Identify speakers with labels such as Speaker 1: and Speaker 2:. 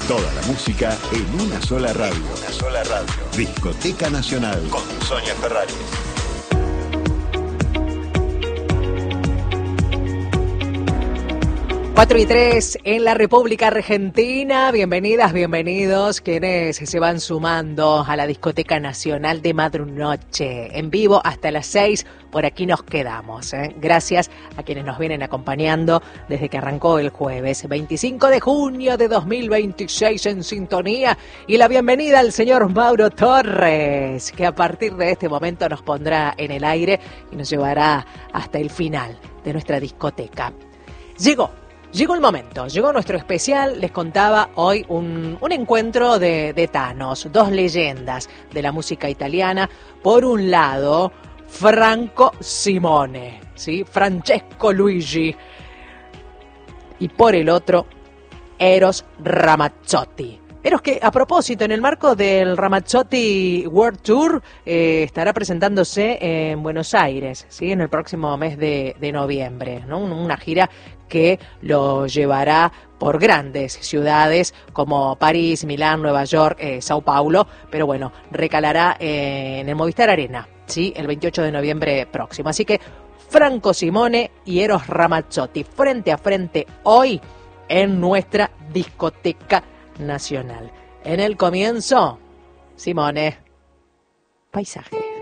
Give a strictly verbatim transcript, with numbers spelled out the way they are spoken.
Speaker 1: Toda la música en una sola radio.
Speaker 2: Una sola radio.
Speaker 1: Discoteca Nacional.
Speaker 2: Con Sonia Ferrari.
Speaker 3: cuatro y tres en la República Argentina. Bienvenidas, bienvenidos quienes se van sumando a la Discoteca Nacional de Madrunoche. En vivo hasta las seis, por aquí nos quedamos. ¿eh? Gracias a quienes nos vienen acompañando desde que arrancó el jueves veinticinco de junio de dos mil veintiséis en sintonía. Y la bienvenida al señor Mauro Torres, que a partir de este momento nos pondrá en el aire y nos llevará hasta el final de nuestra discoteca. Llegó. Llegó el momento, llegó nuestro especial, les contaba hoy un, un encuentro de, de Thanos, dos leyendas de la música italiana. Por un lado, Franco Simone, ¿sí? Francesco Luigi. Y por el otro, Eros Ramazzotti. Eros que, a propósito, en el marco del Ramazzotti World Tour, eh, estará presentándose en Buenos Aires, ¿sí? En el próximo mes de, de noviembre, ¿no? Una gira que lo llevará por grandes ciudades como París, Milán, Nueva York, eh, Sao Paulo, pero bueno, recalará eh, en el Movistar Arena, ¿sí? El veintiocho de noviembre próximo. Así que Franco Simone y Eros Ramazzotti frente a frente hoy en nuestra discoteca nacional. En el comienzo, Simone, Paisaje.